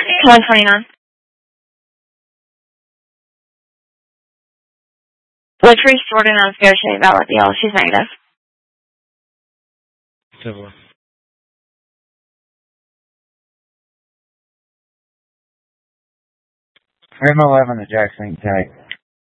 129. Latrice Jordan on Scotia Valley Deal. She's negative. Similar. M11 to Jackson Tank.